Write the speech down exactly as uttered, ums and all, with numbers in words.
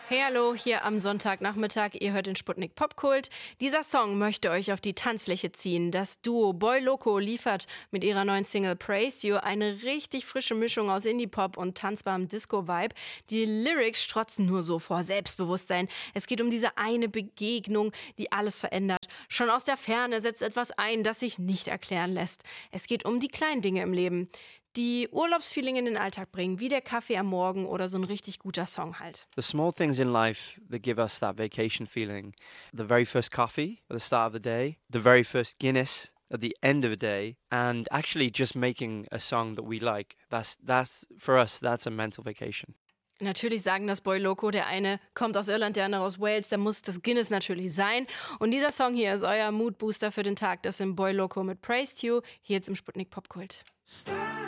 Hey, hallo, hier am Sonntagnachmittag. Ihr hört den Sputnik Popkult. Dieser Song möchte euch auf die Tanzfläche ziehen. Das Duo Boy Loco liefert mit ihrer neuen Single Praise You eine richtig frische Mischung aus Indie-Pop und tanzbarem Disco-Vibe. Die Lyrics strotzen nur so vor Selbstbewusstsein. Es geht um diese eine Begegnung, die alles verändert. Schon aus der Ferne setzt etwas ein, das sich nicht erklären lässt. Es geht um die kleinen Dinge im Leben, die Urlaubsfeeling in den Alltag bringen, wie der Kaffee am Morgen oder so ein richtig guter Song halt. The small things in life that give us that vacation feeling. The very first coffee at the start of the day, the very first Guinness at the end of the day, and actually just making a song that we like. That's that's for us, that's a mental vacation. Natürlich sagen das Boy Loco, der eine kommt aus Irland, der andere aus Wales, da muss das Guinness natürlich sein. Und dieser Song hier ist euer Moodbooster für den Tag. Das sind Boy Loco mit Praised You, hier jetzt im Sputnik Popkult.